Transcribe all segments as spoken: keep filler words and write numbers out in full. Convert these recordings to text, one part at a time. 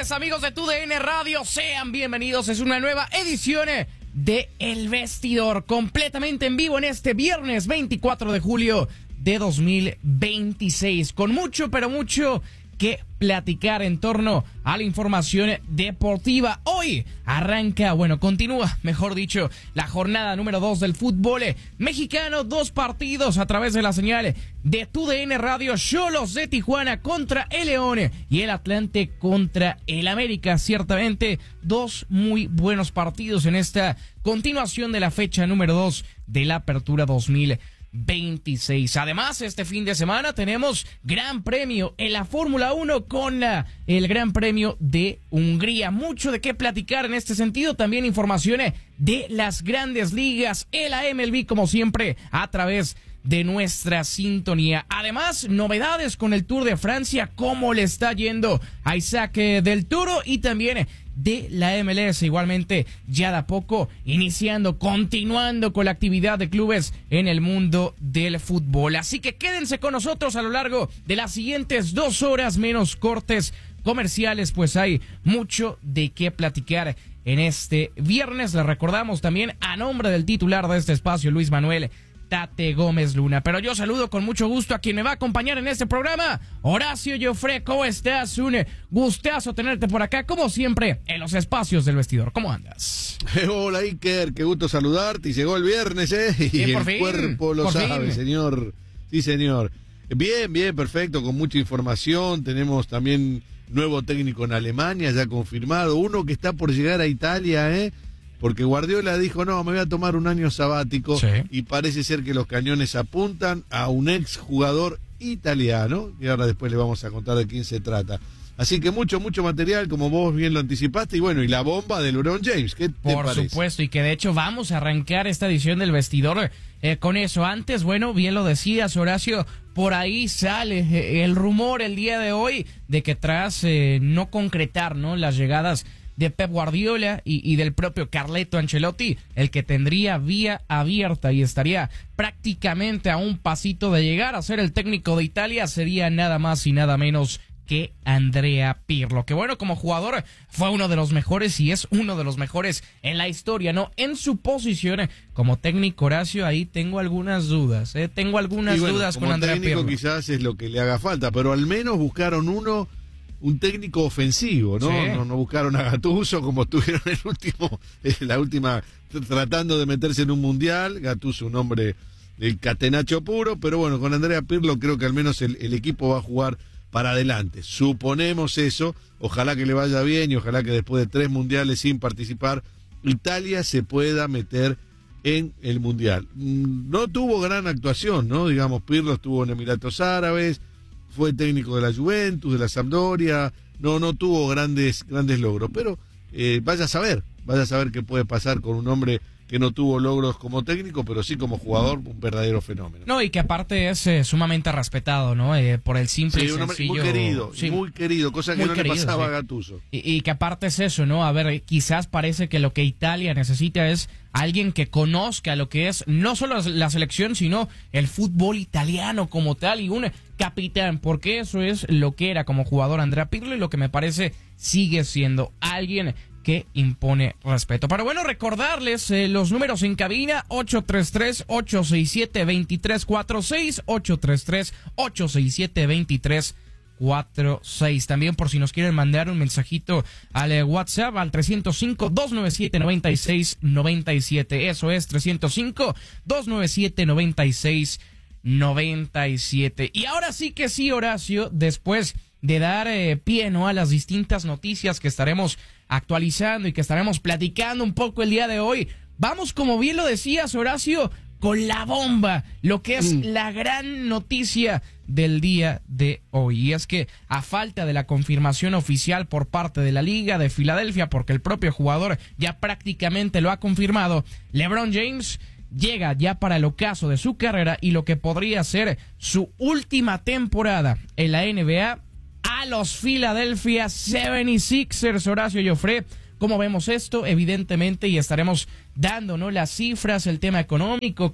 tardes, amigos de Tu D N Radio. Sean bienvenidos. Es una nueva edición de El Vestidor, completamente en vivo en este viernes veinticuatro de julio de dos mil veintiséis. Con mucho, pero mucho que platicar en torno a la información deportiva. Hoy arranca, bueno, continúa, mejor dicho, la jornada número dos del fútbol mexicano. Dos partidos a través de la señal de Tu D N Radio. Xolos de Tijuana contra el León y el Atlante contra el América. Ciertamente dos muy buenos partidos en esta continuación de la fecha número dos de la Apertura dos mil veintiséis. Además, este fin de semana tenemos Gran Premio en la Fórmula uno con la, el Gran Premio de Hungría. Mucho de qué platicar en este sentido. También informaciones de las grandes ligas, el A M L B, como siempre, a través de nuestra sintonía. Además, novedades con el Tour de Francia, cómo le está yendo a Isaac del Toro, y también de la M L S, igualmente ya de a poco iniciando, continuando con la actividad de clubes en el mundo del fútbol. Así que quédense con nosotros a lo largo de las siguientes dos horas, menos cortes comerciales, pues hay mucho de qué platicar en este viernes. Les recordamos también, a nombre del titular de este espacio, Luis Manuel Tate Gómez Luna. Pero yo saludo con mucho gusto a quien me va a acompañar en este programa, Horacio Joffre. ¿Cómo estás? Un gustazo tenerte por acá, como siempre, en los espacios del vestidor. ¿Cómo andas? Hola, Iker, qué gusto saludarte. Y llegó el viernes, ¿eh? Y bien, el por fin, cuerpo lo sabe, fin. señor. Sí, señor. Bien, bien, perfecto, con mucha información. Tenemos también nuevo técnico en Alemania, ya confirmado. Uno que está por llegar a Italia, ¿eh? Porque Guardiola dijo, no, me voy a tomar un año sabático, sí. Y parece ser que los cañones apuntan a un ex jugador italiano, y ahora después le vamos a contar de quién se trata. Así que mucho, mucho material, como vos bien lo anticipaste, y bueno, y la bomba de LeBron James, ¿qué te Por parece? supuesto, y que de hecho vamos a arrancar esta edición del Vestidor eh, con eso. Antes, bueno, bien lo decías, Horacio, por ahí sale eh, el rumor el día de hoy de que tras eh, no concretar, ¿no?, las llegadas de Pep Guardiola y, y del propio Carleto Ancelotti, el que tendría vía abierta y estaría prácticamente a un pasito de llegar a ser el técnico de Italia sería nada más y nada menos que Andrea Pirlo, que bueno, como jugador fue uno de los mejores y es uno de los mejores en la historia, ¿no? En su posición como técnico, Horacio, ahí tengo algunas dudas, ¿eh? Tengo algunas bueno, dudas con Andrea Pirlo. Como técnico quizás es lo que le haga falta, pero al menos buscaron uno un técnico ofensivo, ¿no? Sí. ¿no? No buscaron a Gattuso como estuvieron el último, la última, tratando de meterse en un mundial. Gattuso, un hombre del catenacho puro, pero bueno, con Andrea Pirlo creo que al menos el, el equipo va a jugar para adelante. Suponemos eso, ojalá que le vaya bien y ojalá que después de tres mundiales sin participar, Italia se pueda meter en el mundial. No tuvo gran actuación, ¿no? Digamos, Pirlo estuvo en Emiratos Árabes, fue técnico de la Juventus, de la Sampdoria, no no tuvo grandes grandes logros, pero eh, vaya a saber, vaya a saber qué puede pasar con un hombre que no tuvo logros como técnico, pero sí como jugador, un verdadero fenómeno. No, y que aparte es eh, sumamente respetado, ¿no? Eh, por el simple sí, y sencillo... muy querido, sí, muy querido, cosa que no querido, le pasaba sí. a Gattuso. Y, y que aparte es eso, ¿no? A ver, quizás parece que lo que Italia necesita es alguien que conozca lo que es no solo la selección, sino el fútbol italiano como tal, y un capitán, porque eso es lo que era como jugador Andrea Pirlo y lo que me parece sigue siendo alguien que impone respeto. Pero bueno, recordarles eh, los números en cabina: ocho tres tres, ocho seis siete, dos tres cuatro seis, ocho tres tres, ocho seis siete, dos tres cuatro seis. También por si nos quieren mandar un mensajito al eh, WhatsApp al trescientos cinco, doscientos noventa y siete, noventa y seis noventa y siete. Eso es trescientos cinco, doscientos noventa y siete, noventa y seis noventa y siete. Y ahora sí que sí, Horacio, después de dar eh, pie, ¿no?, a las distintas noticias que estaremos actualizando y que estaremos platicando un poco el día de hoy, vamos, como bien lo decías, Horacio, con la bomba, lo que es mm. la gran noticia del día de hoy. Y es que a falta de la confirmación oficial por parte de la Liga de Filadelfia, porque el propio jugador ya prácticamente lo ha confirmado, LeBron James llega ya para el ocaso de su carrera y lo que podría ser su última temporada en la N B A a los Philadelphia setenta y seis ers, Horacio Joffre. ¿Cómo vemos esto? Evidentemente, y estaremos dando, ¿no?, las cifras, el tema económico, que es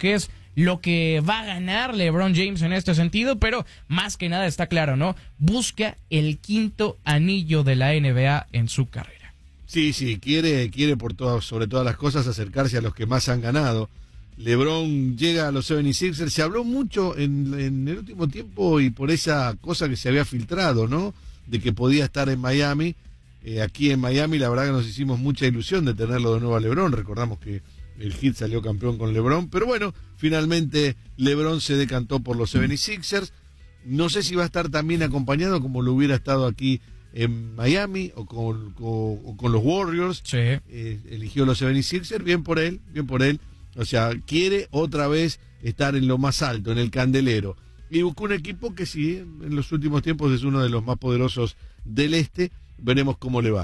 lo que va a ganar LeBron James en este sentido, pero más que nada está claro, ¿no? Busca el quinto anillo de la N B A en su carrera. Sí, sí, quiere, quiere por todas, sobre todas las cosas acercarse a los que más han ganado. LeBron llega a los setenta y seis ers, se habló mucho en, en el último tiempo y por esa cosa que se había filtrado, ¿no? De que podía estar en Miami. Eh, aquí en Miami la verdad que nos hicimos mucha ilusión de tenerlo de nuevo a LeBron. Recordamos que el Heat salió campeón con LeBron, pero bueno, finalmente LeBron se decantó por los setenta y seis ers. No sé si va a estar también acompañado como lo hubiera estado aquí en Miami o con, con, o con los Warriors. Sí. Eh, eligió los setenta y seis ers, bien por él, bien por él. O sea, quiere otra vez estar en lo más alto, en el candelero. Y buscó un equipo que sí, en los últimos tiempos es uno de los más poderosos del este. Veremos cómo le va.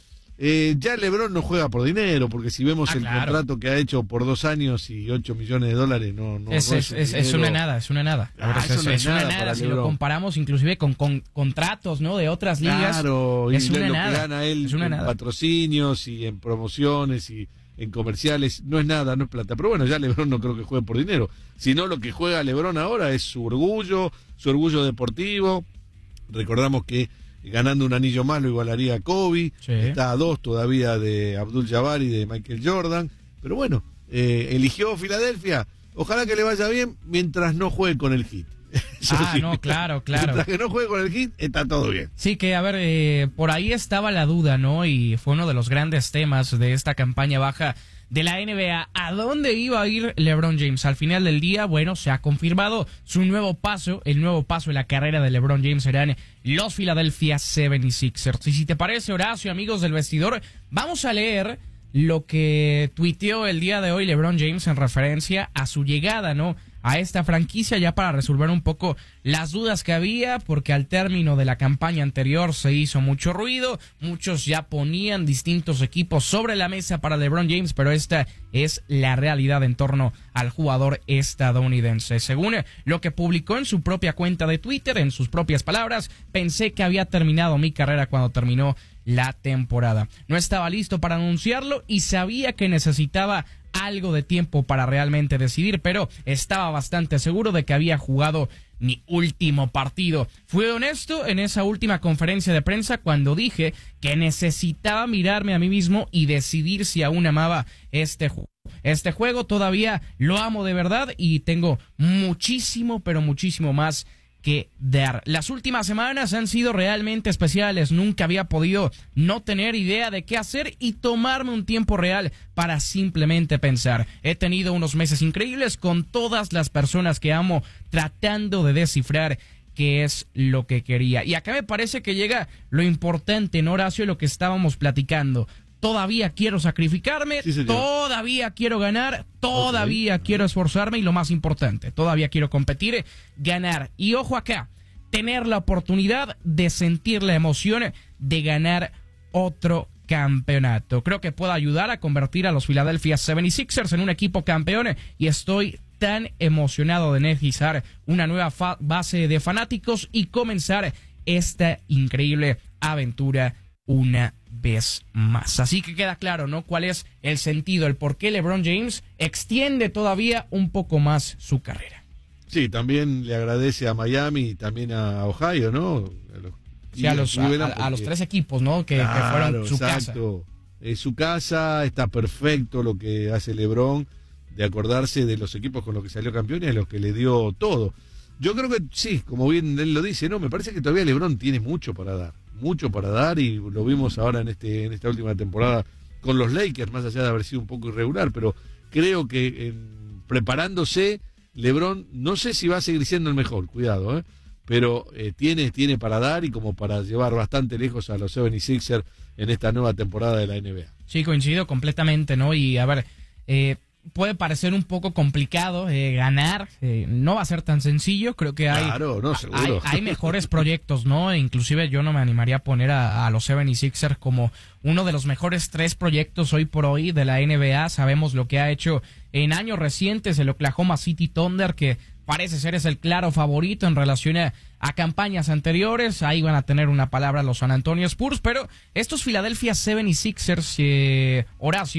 Eh, ya LeBron no juega por dinero, porque si vemos ah, el claro. contrato que ha hecho por dos años y ocho millones de dólares, no, no, es, no es, es, es una nada, es una nada. Ah, ver, es, eso no es, es una nada nada si LeBron. lo comparamos inclusive con, con contratos, ¿no? De otras ligas. Claro, y es una lo nada. que gana él es una en nada. patrocinios y en promociones y en comerciales, no es nada, no es plata. Pero bueno, ya LeBron no creo que juegue por dinero, sino lo que juega LeBron ahora es su orgullo, su orgullo deportivo. Recordamos que ganando un anillo más lo igualaría a Kobe, sí. Está a dos todavía de Abdul Jabbar y de Michael Jordan, pero bueno, eh, eligió Filadelfia, ojalá que le vaya bien mientras no juegue con el Heat. Eso ah, sí. no, claro, claro. Mientras que no juegue con el Heat, está todo bien. Sí, que a ver, eh, por ahí estaba la duda, ¿no? Y fue uno de los grandes temas de esta campaña baja de la N B A. ¿A dónde iba a ir LeBron James? Al final del día, bueno, se ha confirmado su nuevo paso. El nuevo paso en la carrera de LeBron James serán los Philadelphia setenta y seis ers. Y si te parece, Horacio, amigos del vestidor, vamos a leer lo que tuiteó el día de hoy LeBron James en referencia a su llegada, ¿no? A esta franquicia, ya para resolver un poco las dudas que había, porque al término de la campaña anterior se hizo mucho ruido, muchos ya ponían distintos equipos sobre la mesa para LeBron James, pero esta es la realidad en torno al jugador estadounidense. Según lo que publicó en su propia cuenta de Twitter, en sus propias palabras, pensé que había terminado mi carrera cuando terminó la temporada. No estaba listo para anunciarlo y sabía que necesitaba algo de tiempo para realmente decidir, pero estaba bastante seguro de que había jugado mi último partido. Fui honesto en esa última conferencia de prensa cuando dije que necesitaba mirarme a mí mismo y decidir si aún amaba este juego. Este juego todavía lo amo de verdad y tengo muchísimo, pero muchísimo más que dar. Las últimas semanas han sido realmente especiales. Nunca había podido no tener idea de qué hacer y tomarme un tiempo real para simplemente pensar. He tenido unos meses increíbles con todas las personas que amo, tratando de descifrar qué es lo que quería. Y acá me parece que llega lo importante, ¿no, Horacio? Lo que estábamos platicando. Todavía quiero sacrificarme, sí, todavía quiero ganar, todavía okay. quiero esforzarme y lo más importante, todavía quiero competir, ganar. Y ojo acá, tener la oportunidad de sentir la emoción de ganar otro campeonato. Creo que puedo ayudar a convertir a los Philadelphia setenta y seis ers en un equipo campeón y estoy tan emocionado de energizar una nueva base de fanáticos y comenzar esta increíble aventura una vez más. Así que queda claro, ¿no? Cuál es el sentido, el por qué LeBron James extiende todavía un poco más su carrera. Sí, también le agradece a Miami y también a Ohio, ¿no? A los, sí, a, los, a, a, a los tres equipos, ¿no? Que, claro, que fueron su exacto. casa. Es su casa, está perfecto lo que hace LeBron, de acordarse de los equipos con los que salió campeón y a los que le dio todo. Yo creo que sí, como bien él lo dice, no, me parece que todavía LeBron tiene mucho para dar. mucho para dar y lo vimos ahora en este en esta última temporada con los Lakers, más allá de haber sido un poco irregular, pero creo que en, preparándose LeBron, no sé si va a seguir siendo el mejor, cuidado, ¿eh? pero eh, tiene, tiene para dar y como para llevar bastante lejos a los setenta y seis ers en esta nueva temporada de la N B A. Sí, coincido completamente, ¿no? Y a ver, eh, puede parecer un poco complicado eh, ganar, eh, no va a ser tan sencillo, creo que hay, claro, no, seguro. hay, hay mejores proyectos, ¿no? Inclusive yo no me animaría a poner a, a los setenta y seis ers como uno de los mejores tres proyectos hoy por hoy de la N B A. Sabemos lo que ha hecho en años recientes el Oklahoma City Thunder, que parece ser es el claro favorito en relación a, a campañas anteriores. Ahí van a tener una palabra los San Antonio Spurs, pero estos Philadelphia setenta y seis ers, eh, Horacio,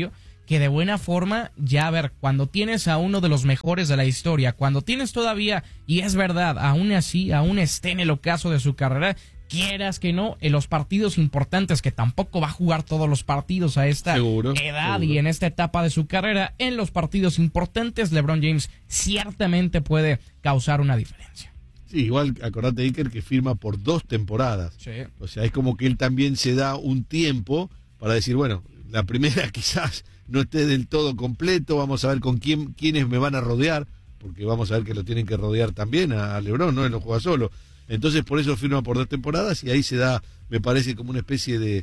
que de buena forma, ya a ver, cuando tienes a uno de los mejores de la historia, cuando tienes todavía, y es verdad, aún así, aún esté en el ocaso de su carrera, quieras que no, en los partidos importantes, que tampoco va a jugar todos los partidos a esta seguro, edad seguro. y en esta etapa de su carrera, en los partidos importantes, LeBron James ciertamente puede causar una diferencia. Sí, igual acordate, Iker, que firma por dos temporadas. Sí. O sea, es como que él también se da un tiempo para decir, bueno, la primera quizás no esté del todo completo, vamos a ver con quién quiénes me van a rodear, porque vamos a ver que lo tienen que rodear también a, a LeBron, ¿no? Él no juega solo. Entonces, por eso firma por dos temporadas y ahí se da, me parece, como una especie de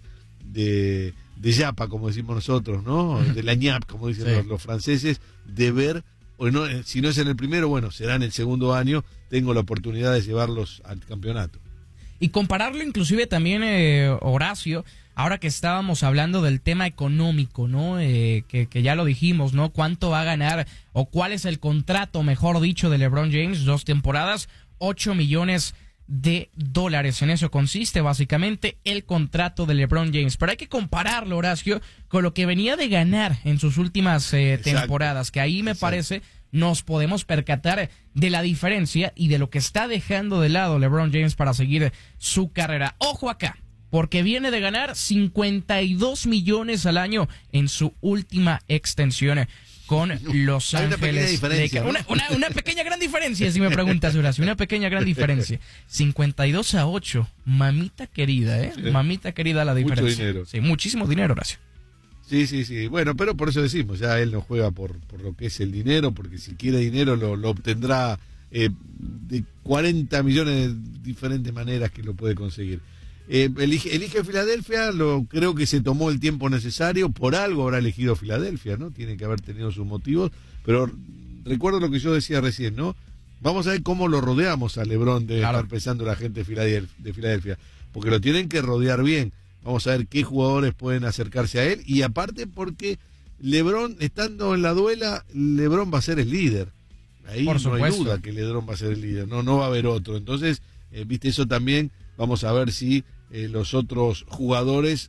de, de yapa, como decimos nosotros, ¿no? De la ñap, como dicen sí. los, los franceses, de ver, o no, si no es en el primero, bueno, será en el segundo año, tengo la oportunidad de llevarlos al campeonato. Y compararlo inclusive también, eh, Horacio, ahora que estábamos hablando del tema económico, ¿no? Eh, que, que ya lo dijimos, ¿no? ¿Cuánto va a ganar o cuál es el contrato, mejor dicho, de LeBron James? Dos temporadas, ocho millones de dólares. En eso consiste básicamente el contrato de LeBron James. Pero hay que compararlo, Horacio, con lo que venía de ganar en sus últimas eh, temporadas, que ahí me Exacto. parece nos podemos percatar de la diferencia y de lo que está dejando de lado LeBron James para seguir su carrera. Ojo acá, porque viene de ganar cincuenta y dos millones al año en su última extensión con Los Hay Ángeles. una pequeña diferencia, de... ¿no? una, una, una pequeña gran diferencia, si me preguntas, Horacio, una pequeña gran diferencia. cincuenta y dos a ocho, mamita querida, ¿eh? Sí. Mamita querida la diferencia. Mucho dinero. Sí, muchísimo dinero, Horacio. Sí, sí, sí. Bueno, pero por eso decimos, ya él no juega por, por lo que es el dinero, porque si quiere dinero lo, lo obtendrá eh, de cuarenta millones de diferentes maneras que lo puede conseguir. Eh, elige, elige Filadelfia, lo, creo que se tomó el tiempo necesario, por algo habrá elegido Filadelfia, ¿no? Tiene que haber tenido sus motivos, pero recuerdo lo que yo decía recién, ¿no? Vamos a ver cómo lo rodeamos a LeBron, de claro. estar pensando la gente de Filadelfia, de Filadelfia, porque lo tienen que rodear bien. Vamos a ver qué jugadores pueden acercarse a él, y aparte porque LeBron, estando en la duela, LeBron va a ser el líder. Ahí por no supuesto. hay duda que LeBron va a ser el líder, no, no va a haber otro. Entonces, eh, viste, eso también, vamos a ver si eh, los otros jugadores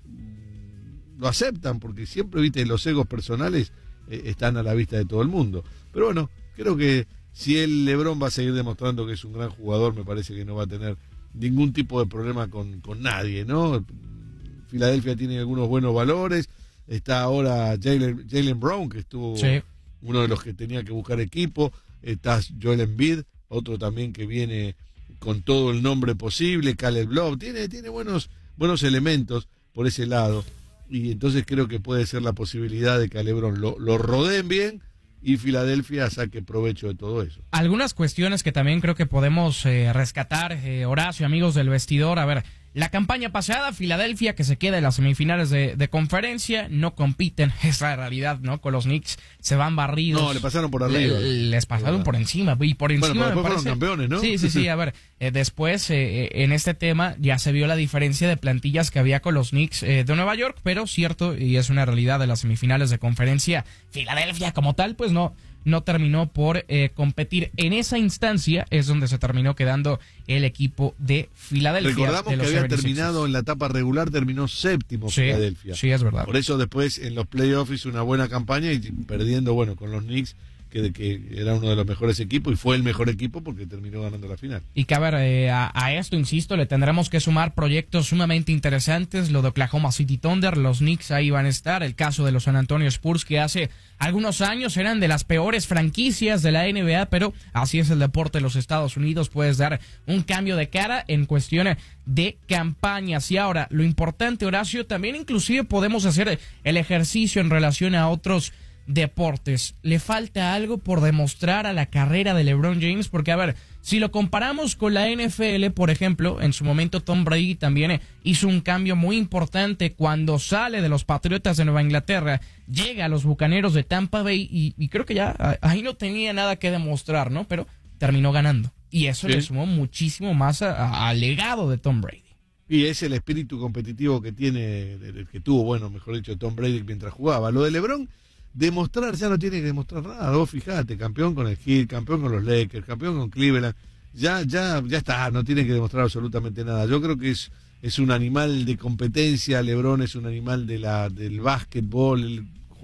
mmm, lo aceptan, porque siempre, viste, los egos personales eh, están a la vista de todo el mundo. Pero bueno, creo que si el LeBron va a seguir demostrando que es un gran jugador, me parece que no va a tener ningún tipo de problema con, con nadie, ¿no? Filadelfia tiene algunos buenos valores. Está ahora Jaylen, Jaylen Brown, que estuvo sí. uno de los que tenía que buscar equipo. Está Joel Embiid, otro también que viene con todo el nombre posible. Caleb Love, tiene, tiene buenos, buenos elementos por ese lado. Y entonces creo que puede ser la posibilidad de que a LeBron lo, lo rodeen bien y Filadelfia saque provecho de todo eso. Algunas cuestiones que también creo que podemos eh, rescatar, eh, Horacio, amigos del vestidor. A ver, la campaña pasada, Filadelfia, que se queda en las semifinales de, de conferencia, no compiten, es la realidad, ¿no? Con los Knicks se van barridos. No, le pasaron por arriba. Le, les pasaron por encima, y por encima bueno, me después parece... fueron campeones, ¿no? Sí, sí, sí, a ver, eh, después eh, en este tema ya se vio la diferencia de plantillas que había con los Knicks eh, de Nueva York, pero cierto, y es una realidad de las semifinales de conferencia, Filadelfia como tal, pues no... no terminó por eh, competir. En esa instancia es donde se terminó quedando el equipo de Filadelfia. Recordamos de los que había setenta y seis. Terminado en la etapa regular, terminó séptimo sí, Filadelfia. Sí, es verdad. Por eso después en los playoffs hizo una buena campaña y perdiendo, bueno, con los Knicks, que, que era uno de los mejores equipos y fue el mejor equipo porque terminó ganando la final. Y que a ver, eh, a, a esto, insisto, le tendremos que sumar proyectos sumamente interesantes, lo de Oklahoma City Thunder, los Knicks ahí van a estar, el caso de los San Antonio Spurs, que hace algunos años eran de las peores franquicias de la N B A, pero así es el deporte de los Estados Unidos, puedes dar un cambio de cara en cuestión de campañas. Y ahora, lo importante, Horacio, también inclusive podemos hacer el ejercicio en relación a otros deportes. Le falta algo por demostrar a la carrera de LeBron James, porque a ver, si lo comparamos con la N F L, por ejemplo, en su momento Tom Brady también hizo un cambio muy importante cuando sale de los Patriotas de Nueva Inglaterra, llega a los Bucaneros de Tampa Bay y, y creo que ya ahí no tenía nada que demostrar, ¿no? Pero terminó ganando y eso sí. le sumó muchísimo más al legado de Tom Brady. Y es el espíritu competitivo que tiene, que tuvo, bueno, mejor dicho, Tom Brady mientras jugaba. Lo de LeBron, demostrar, ya no tiene que demostrar nada. Vos fijate, campeón con el Heat, campeón con los Lakers, campeón con Cleveland, ya, ya, ya está, no tiene que demostrar absolutamente nada. Yo creo que es, es un animal de competencia. LeBron es un animal de la, del básquetbol, él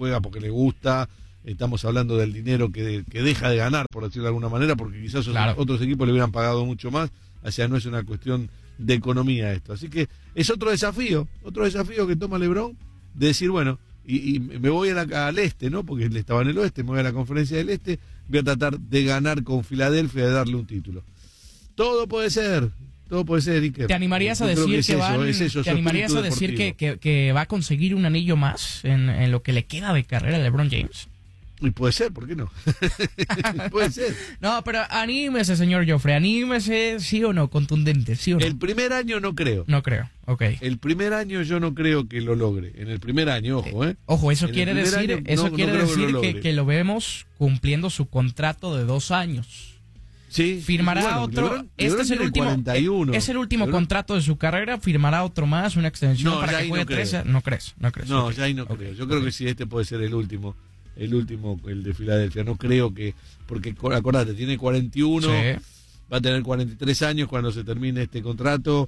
juega porque le gusta. Estamos hablando del dinero que, que deja de ganar, por decirlo de alguna manera, porque quizás claro. otros equipos le hubieran pagado mucho más. O sea, no es una cuestión de economía esto. Así que es otro desafío, otro desafío que toma LeBron, de decir, bueno, y, y me voy a la, al este, ¿no? Porque él estaba en el oeste, me voy a la conferencia del este, voy a tratar de ganar con Filadelfia, de darle un título. Todo puede ser, todo puede ser, Iker. ¿Te animarías a decir que, es que van, eso, es eso, ¿te animarías a decir que, que, que va a conseguir un anillo más en, en lo que le queda de carrera a LeBron James? Y puede ser, ¿por qué no? Puede ser. No, pero anímese, señor Joffre, anímese, sí o no, contundente, sí o no. El primer año no creo. No creo, ok. El primer año yo no creo que lo logre. En el primer año, ojo, ¿eh? Ojo, eso quiere decir, año, eso no, quiere no decir que, lo que, que lo vemos cumpliendo su contrato de dos años. Sí. Firmará bueno, otro. Lebron, este Lebron es el último. cuarenta y uno. Es el último Lebron. contrato de su carrera. Firmará otro más, una extensión no, para que juegue no trece. No crees, no crees. No, okay. ya ahí no okay. creo. Yo creo okay. que sí, este puede ser el último. El último, el de Filadelfia. No creo que. Porque acordate, tiene cuarenta y uno. Sí. Va a tener cuarenta y tres años cuando se termine este contrato.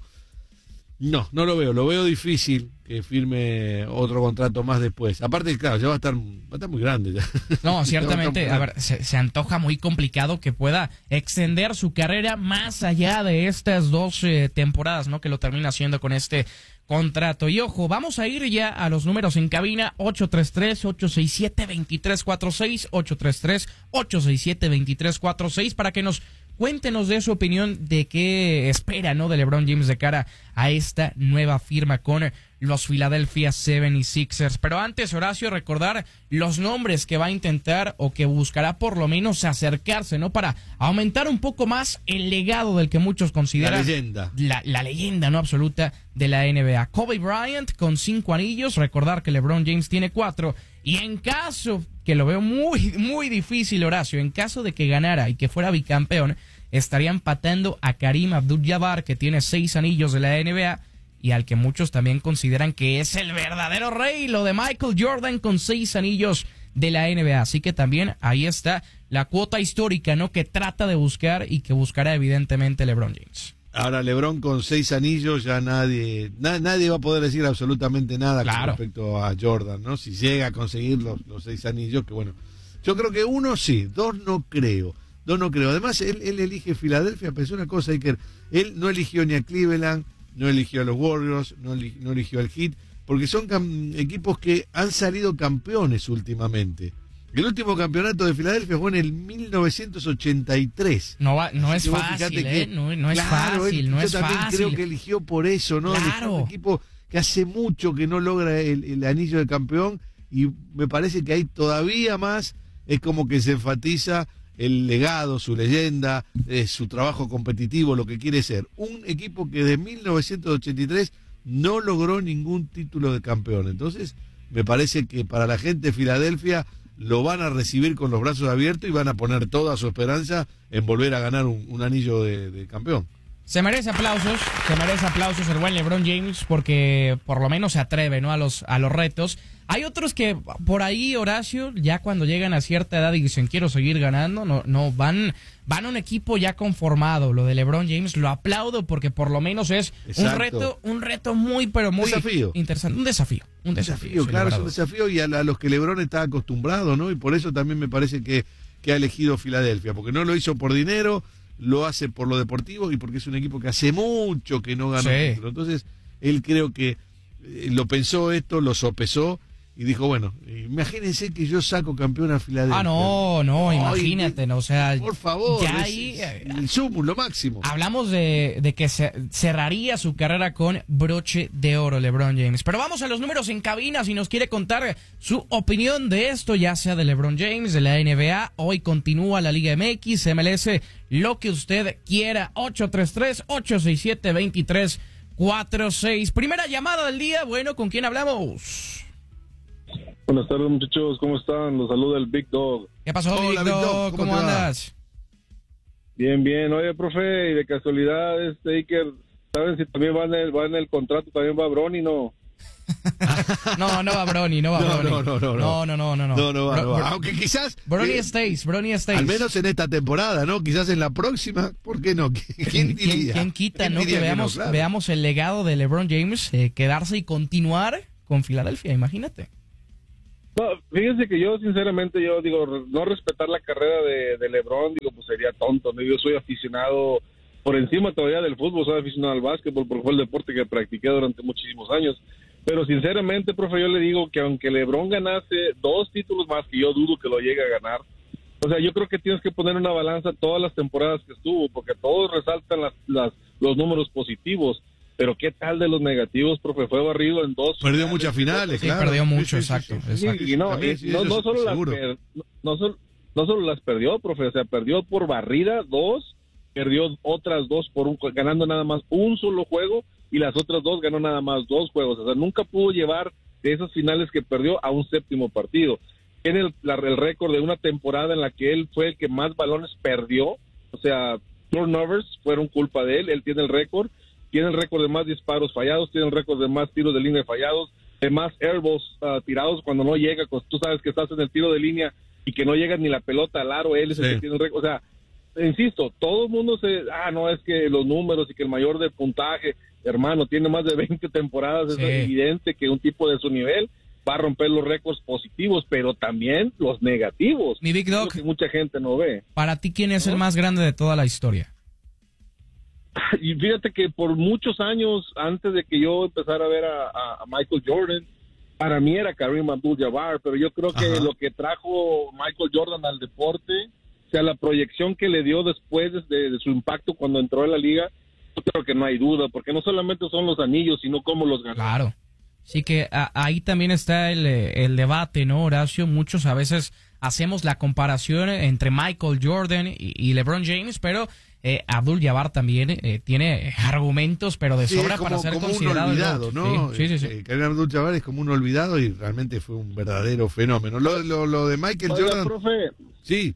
No, no lo veo. Lo veo difícil que firme otro contrato más después. Aparte, claro, ya va a estar, va a estar muy grande. Ya. No, ciertamente. A, a ver, se, se antoja muy complicado que pueda extender su carrera más allá de estas dos eh, temporadas, ¿no? Que lo termina haciendo con este contrato. Y ojo, vamos a ir ya a los números en cabina: ocho tres tres, ocho seis siete, dos tres cuatro seis, ocho tres tres, ocho seis siete, dos tres cuatro seis, para que nos cuéntenos de su opinión de qué espera, ¿no? de LeBron James de cara a esta nueva firma con los Philadelphia setenta y seis ers. Pero antes, Horacio, recordar los nombres que va a intentar o que buscará por lo menos acercarse, ¿no? Para aumentar un poco más el legado del que muchos consideran la leyenda, la, la leyenda, ¿no? absoluta de la N B A. Kobe Bryant con cinco anillos, recordar que LeBron James tiene cuatro, y en caso, que lo veo muy, muy difícil, Horacio, en caso de que ganara y que fuera bicampeón, estaría empatando a Kareem Abdul-Jabbar, que tiene seis anillos de la N B A, y al que muchos también consideran que es el verdadero rey, lo de Michael Jordan con seis anillos de la N B A. Así que también ahí está la cuota histórica, ¿no? que trata de buscar y que buscará evidentemente LeBron James. Ahora, LeBron con seis anillos, ya nadie na, nadie va a poder decir absolutamente nada claro. con respecto a Jordan, ¿no? Si llega a conseguir los, los seis anillos, que bueno, yo creo que uno sí, dos no creo. Dos no creo. Además, él, él elige Filadelfia, pensé una cosa, Iker, él no eligió ni a Cleveland, no eligió a los Warriors, no, eli, no eligió al Heat, porque son cam, equipos que han salido campeones últimamente. El último campeonato de Filadelfia fue en el mil novecientos ochenta y tres. No, va, no es fácil, ¿eh? Que, no, no es claro, fácil, él, no es fácil. Yo también creo que eligió por eso, ¿no? Claro. Un equipo que hace mucho que no logra el, el anillo de campeón, y me parece que hay todavía más, es como que se enfatiza el legado, su leyenda, eh, su trabajo competitivo, lo que quiere ser. Un equipo que de mil novecientos ochenta y tres no logró ningún título de campeón. Entonces, me parece que para la gente de Filadelfia lo van a recibir con los brazos abiertos y van a poner toda su esperanza en volver a ganar un, un anillo de, de campeón. Se merece aplausos, se merece aplausos el buen LeBron James, porque por lo menos se atreve, ¿no? a los a los retos. Hay otros que por ahí, Horacio, ya cuando llegan a cierta edad y dicen quiero seguir ganando, no no van van a un equipo ya conformado. Lo de LeBron James lo aplaudo porque por lo menos es Exacto. un reto un reto muy pero muy desafío. interesante, un desafío, un desafío. desafío claro, es un desafío, y a, a los que LeBron está acostumbrado, ¿no? Y por eso también me parece que que ha elegido Filadelfia, porque no lo hizo por dinero, lo hace por lo deportivo y porque es un equipo que hace mucho que no gana sí. un título. Entonces, él creo que eh, lo pensó esto, lo sopesó y dijo, bueno, imagínense que yo saco campeón a Filadelfia. Ah, no, no, Ay, imagínate, no, o sea, por favor, ya es, ahí el sumo, lo máximo. Hablamos de, de que se, cerraría su carrera con broche de oro LeBron James. Pero vamos a los números en cabina, si nos quiere contar su opinión de esto, ya sea de LeBron James, de la N B A, hoy continúa la Liga M X, M L S, lo que usted quiera. Ocho tres tres, ocho seis siete, dos tres cuatro seis. Primera llamada del día, bueno, ¿con quién hablamos? Buenas tardes, muchachos, ¿cómo están? Los saluda el Big Dog. ¿Qué pasó, Hola, Big Dog? Big Dog? ¿Cómo, ¿Cómo andas? Bien, bien. Oye, profe, y de casualidad, este Iker, ¿saben si también va en el, va en el contrato, también va Bronny, no? no, no va Bronny, no va no, Bronny. No, no, no, no, no, no, no, no. No, no va, no va. Aunque quizás Bronny eh, stays, Bronny stays. Al menos en esta temporada, ¿no? Quizás en la próxima, ¿por qué no? ¿Quién diría? ¿Quién, quién quita, ¿Quién no? Que veamos, que no, claro. veamos el legado de LeBron James, eh, quedarse y continuar con Filadelfia, imagínate. No, fíjense que yo sinceramente, yo digo, no respetar la carrera de, de LeBron, digo, pues sería tonto, ¿no? Yo soy aficionado, por encima todavía del fútbol, soy aficionado al básquetbol, porque fue el deporte que practiqué durante muchísimos años. Pero sinceramente, profe, yo le digo que aunque LeBron ganase dos títulos más, que yo dudo que lo llegue a ganar, o sea, yo creo que tienes que poner en una balanza todas las temporadas que estuvo, porque todos resaltan las, las, los números positivos. Pero ¿qué tal de los negativos, profe? Fue barrido en dos. Perdió finales, muchas finales, sí, claro. perdió mucho, sí, sí, exacto. Sí, sí, exacto. Sí, y no, y sí, no, no, solo las per, no, no, solo, no solo las perdió, profe, o sea, perdió por barrida dos, perdió otras dos por un, ganando nada más un solo juego, y las otras dos ganó nada más dos juegos. O sea, nunca pudo llevar de esas finales que perdió a un séptimo partido. Tiene el, la, el récord de una temporada en la que él fue el que más balones perdió, o sea, turnovers fueron culpa de él, él tiene el récord. Tiene el récord de más disparos fallados, tiene el récord de más tiros de línea fallados, de más airballs uh, tirados cuando no llega, pues, tú sabes que estás en el tiro de línea y que no llega ni la pelota al aro, él es el sí. que tiene el récord. O sea, insisto, todo el mundo se, ah, no, es que los números y que el mayor de puntaje, hermano, tiene más de veinte temporadas, sí. Es evidente que un tipo de su nivel va a romper los récords positivos, pero también los negativos. Mi Big Dog, que mucha gente no ve. Para ti, ¿quién es ¿no? el más grande de toda la historia? Y fíjate que por muchos años, antes de que yo empezara a ver a, a Michael Jordan, para mí era Kareem Abdul-Jabbar, pero yo creo que Ajá. lo que trajo Michael Jordan al deporte, o sea, la proyección que le dio después de, de su impacto cuando entró en la liga, yo creo que no hay duda, porque no solamente son los anillos, sino cómo los ganó. Claro. Sí que a, ahí también está el, el debate, ¿no, Horacio? Muchos a veces hacemos la comparación entre Michael Jordan y, y LeBron James, pero eh, Abdul-Jabbar también eh, tiene argumentos, pero de sobra sí, como, para ser como considerado. Un olvidado, ¿no? Sí, sí, sí. Eh, Kareem Abdul-Jabbar es como un olvidado y realmente fue un verdadero fenómeno. Lo, lo, lo de Michael Oiga, Jordan. Profe. Sí.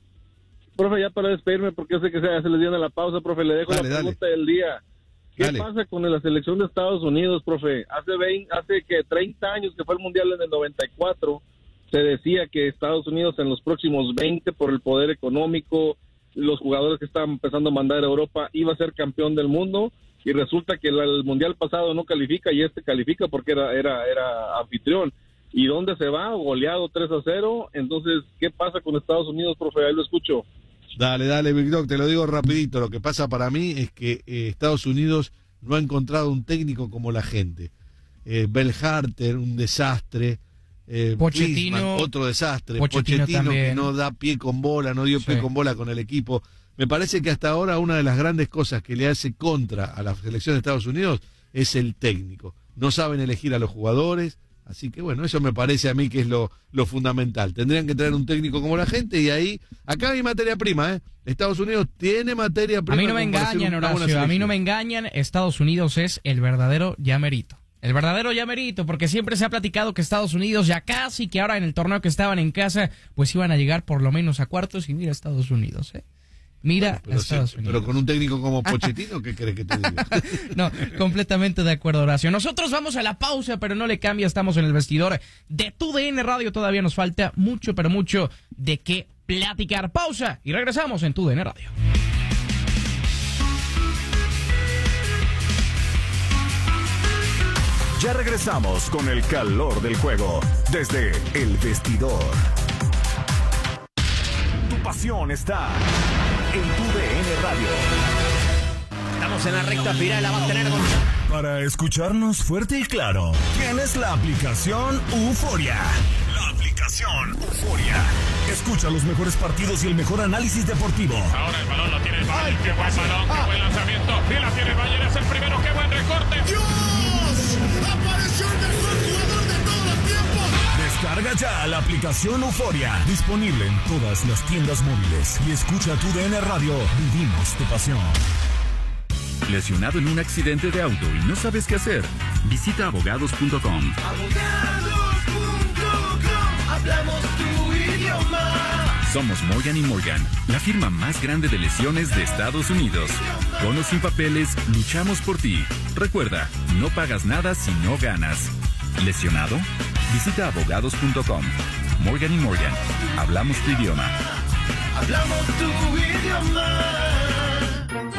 Profe, ya para despedirme, porque yo sé que se, se les viene la pausa, profe, le dejo dale, la pregunta dale. del día. ¿Qué dale. pasa con la selección de Estados Unidos, profe? Hace veinte, hace que treinta años que fue el Mundial en el noventa y cuatro, se decía que Estados Unidos en los próximos veinte, por el poder económico, los jugadores que estaban empezando a mandar a Europa, iba a ser campeón del mundo, y resulta que el, el Mundial pasado no califica y este califica porque era, era, era anfitrión. ¿Y dónde se va? Goleado tres a cero. Entonces, ¿qué pasa con Estados Unidos, profe? Ahí lo escucho. Dale, dale, Big Dog, te lo digo rapidito. Lo que pasa para mí es que eh, Estados Unidos no ha encontrado un técnico como la gente. Eh, Bell Harter, un desastre. Eh, Pochettino, Klinsmann, otro desastre. Pochettino, Pochettino que no da pie con bola, no dio sí. pie con bola con el equipo. Me parece que hasta ahora una de las grandes cosas que le hace contra a la selección de Estados Unidos es el técnico. No saben elegir a los jugadores. Así que bueno, eso me parece a mí que es lo, lo fundamental. Tendrían que traer un técnico como la gente y ahí, acá hay materia prima, ¿eh? Estados Unidos tiene materia prima. A mí no me engañan, Horacio, a mí no me engañan, Estados Unidos es el verdadero llamerito. El verdadero llamerito, porque siempre se ha platicado que Estados Unidos ya casi, que ahora en el torneo que estaban en casa, pues iban a llegar por lo menos a cuartos y mira Estados Unidos, ¿eh? Mira bueno, pero, Estados sí, Unidos. Pero con un técnico como Pochettino, ¿qué crees que te diga? No, completamente de acuerdo, Horacio. Nosotros vamos a la pausa, pero no le cambia, estamos en el vestidor de Tu D N Radio. Todavía nos falta mucho, pero mucho de qué platicar. Pausa y regresamos en Tu D N Radio. Ya regresamos con el calor del juego desde el vestidor. Tu pasión está en Tu D N Radio. Estamos en la recta final, la va a tener con... Para escucharnos fuerte y claro, tienes la aplicación Euforia. La aplicación Euforia. Escucha los mejores partidos y el mejor análisis deportivo. Ahora el balón lo tiene el Bayern. Qué buen balón, qué buen lanzamiento. Y la tiene el Bayern, es el primero, qué buen recorte. ¡Dios! ¡Apareció el mejor jugador de todos los tiempos! Descarga ya la aplicación Euforia. Disponible en todas las tiendas móviles. Y escucha Tu D N Radio. Vivimos tu pasión. ¿Lesionado en un accidente de auto y no sabes qué hacer? Visita abogados punto com. Abogados punto com. Hablamos tu idioma. Somos Morgan y Morgan, la firma más grande de lesiones de Estados Unidos. Con o sin papeles, luchamos por ti. Recuerda, no pagas nada si no ganas. ¿Lesionado? Visita abogados punto com. Morgan y Morgan, hablamos tu idioma. Hablamos tu idioma.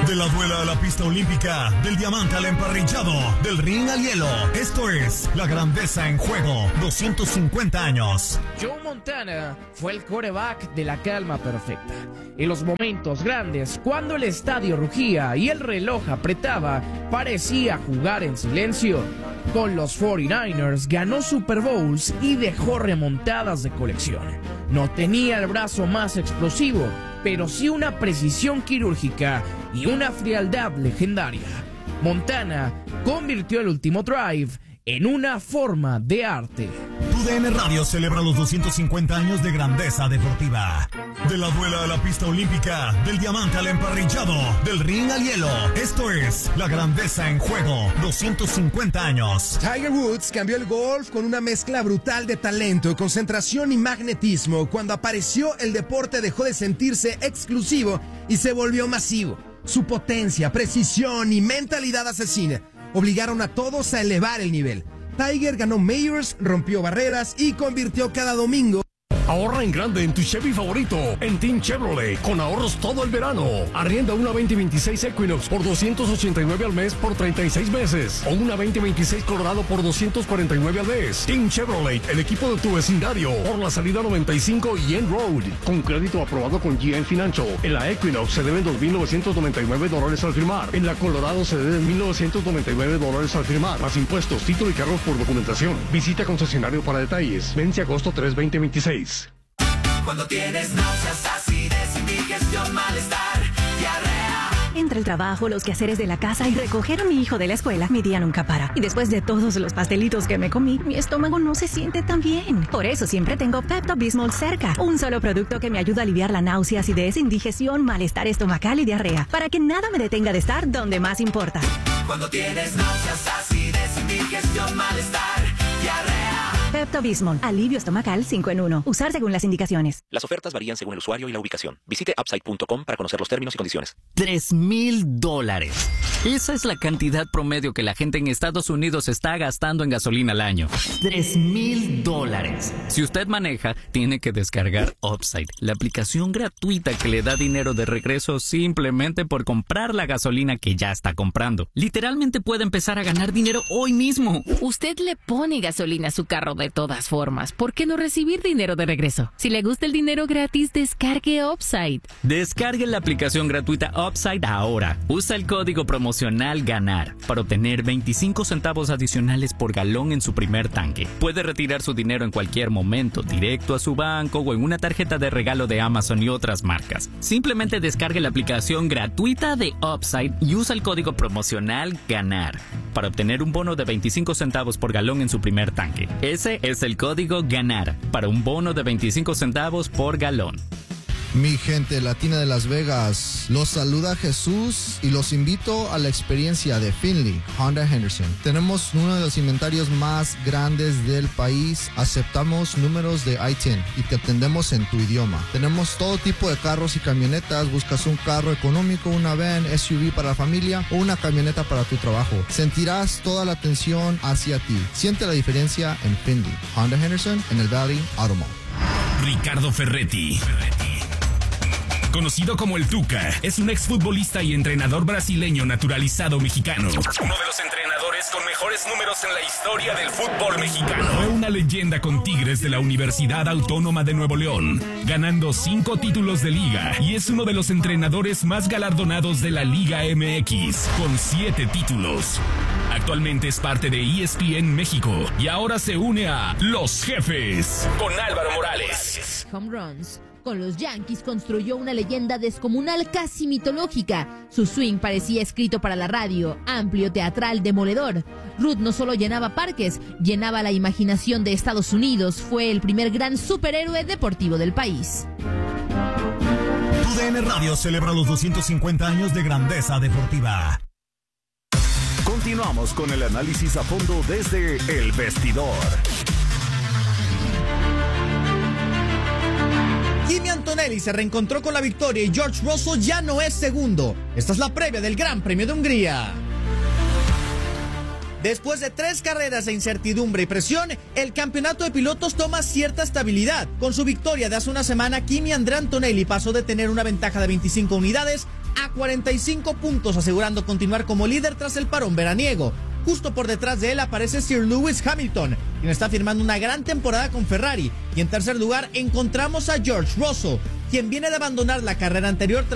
De la duela a la pista olímpica, del diamante al emparrillado, del ring al hielo. Esto es la grandeza en juego, doscientos cincuenta años. Joe Montana fue el quarterback de la calma perfecta. En los momentos grandes, cuando el estadio rugía y el reloj apretaba, parecía jugar en silencio. Con los cuarenta y nueve ers ganó Super Bowls y dejó remontadas de colección. No tenía el brazo más explosivo, pero sí una precisión quirúrgica y una frialdad legendaria. Montana convirtió el último drive en una forma de arte. Tu D N Radio celebra los doscientos cincuenta años de grandeza deportiva. De la duela a la pista olímpica, del diamante al emparrillado, del ring al hielo. Esto es la grandeza en juego, doscientos cincuenta años. Tiger Woods cambió el golf con una mezcla brutal de talento, concentración y magnetismo. Cuando apareció, el deporte dejó de sentirse exclusivo y se volvió masivo. Su potencia, precisión y mentalidad asesina obligaron a todos a elevar el nivel. Tiger ganó Majors, rompió barreras y convirtió cada domingo. Ahorra en grande en tu Chevy favorito, en Team Chevrolet, con ahorros todo el verano. Arrienda una veinte veintiséis Equinox por doscientos ochenta y nueve al mes por treinta y seis meses. O una veinte veintiséis Colorado por doscientos cuarenta y nueve al mes. Team Chevrolet, el equipo de tu vecindario, por la salida noventa y cinco y End Road. Con crédito aprobado con G M Financial. En la Equinox se deben dos mil novecientos noventa y nueve dólares al firmar. En la Colorado se deben mil novecientos noventa y nueve dólares al firmar. Más impuestos, título y cargos por documentación. Visita concesionario para detalles. Vence agosto tres, veinte veintiséis. Cuando tienes náuseas, acidez, indigestión, malestar, diarrea. Entre el trabajo, los quehaceres de la casa y recoger a mi hijo de la escuela, mi día nunca para. Y después de todos los pastelitos que me comí, mi estómago no se siente tan bien. Por eso siempre tengo Pepto-Bismol cerca. Un solo producto que me ayuda a aliviar la náusea, acidez, indigestión, malestar estomacal y diarrea. Para que nada me detenga de estar donde más importa. Cuando tienes náuseas, acidez, indigestión, malestar, diarrea. Pepto-Bismol, alivio estomacal cinco en uno. Usar según las indicaciones. Las ofertas varían según el usuario y la ubicación. Visite upside punto com para conocer los términos y condiciones. Tres mil dólares. Esa es la cantidad promedio que la gente en Estados Unidos está gastando en gasolina al año. Tres mil dólares. Si usted maneja, tiene que descargar Upside, la aplicación gratuita que le da dinero de regreso simplemente por comprar la gasolina que ya está comprando. Literalmente puede empezar a ganar dinero hoy mismo. Usted le pone gasolina a su carro de todas formas. ¿Por qué no recibir dinero de regreso? Si le gusta el dinero gratis, descargue Upside. Descargue la aplicación gratuita Upside ahora. Usa el código promocional GANAR para obtener veinticinco centavos adicionales por galón en su primer tanque. Puede retirar su dinero en cualquier momento, directo a su banco o en una tarjeta de regalo de Amazon y otras marcas. Simplemente descargue la aplicación gratuita de Upside y usa el código promocional GANAR para obtener un bono de veinticinco centavos por galón en su primer tanque. Ese es el código GANAR para un bono de veinticinco centavos por galón. Mi gente latina de Las Vegas, los saluda Jesús y los invito a la experiencia de Finley Honda Henderson. Tenemos uno de los inventarios más grandes del país, aceptamos números de I diez y te atendemos en tu idioma. Tenemos todo tipo de carros y camionetas, buscas un carro económico, una van, S U V para la familia o una camioneta para tu trabajo. Sentirás toda la atención hacia ti. Siente la diferencia en Finley Honda Henderson en el Valley Auto Mall. Ricardo Ferretti. Conocido como el Tuca, es un exfutbolista y entrenador brasileño naturalizado mexicano. Uno de los entrenadores con mejores números en la historia del fútbol mexicano. Fue una leyenda con Tigres de la Universidad Autónoma de Nuevo León, ganando cinco títulos de liga, y es uno de los entrenadores más galardonados de la Liga M X, con siete títulos. Actualmente es parte de E S P N México y ahora se une a Los Jefes con Álvaro Morales. Home runs. Con los Yankees construyó una leyenda descomunal casi mitológica. Su swing parecía escrito para la radio, amplio, teatral, demoledor. Ruth no solo llenaba parques, llenaba la imaginación de Estados Unidos. Fue el primer gran superhéroe deportivo del país. Tu D N Radio celebra los doscientos cincuenta años de grandeza deportiva. Continuamos con el análisis a fondo desde El Vestidor. Kimi Antonelli se reencontró con la victoria y George Russell ya no es segundo. Esta es la previa del Gran Premio de Hungría. Después de tres carreras de incertidumbre y presión, el campeonato de pilotos toma cierta estabilidad. Con su victoria de hace una semana, Kimi Andrea Antonelli pasó de tener una ventaja de veinticinco unidades a cuarenta y cinco puntos, asegurando continuar como líder tras el parón veraniego. Justo por detrás de él aparece Sir Lewis Hamilton, quien está firmando una gran temporada con Ferrari. Y en tercer lugar encontramos a George Russell, quien viene de abandonar la carrera anterior tras